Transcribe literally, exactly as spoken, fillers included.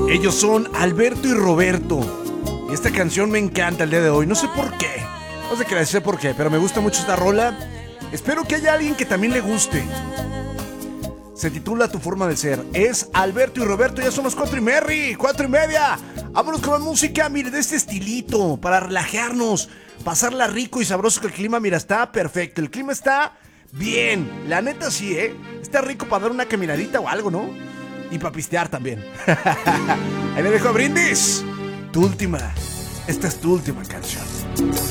Ellos son Alberto y Roberto. Y esta canción me encanta el día de hoy. No sé por qué. No sé qué sé por qué, pero me gusta mucho esta rola. Espero que haya alguien que también le guste. Se titula Tu forma de ser. Es Alberto y Roberto. Ya son las cuatro y Merry, cuatro y media. Vámonos con la música, mire, de este estilito, para relajarnos, pasarla rico y sabroso, que el clima, mira, está perfecto. El clima está bien. La neta sí, ¿eh? Está rico para dar una caminadita o algo, ¿no? Y para pistear también. Ahí le dejo a Brindis. Tu última. Esta es tu última canción.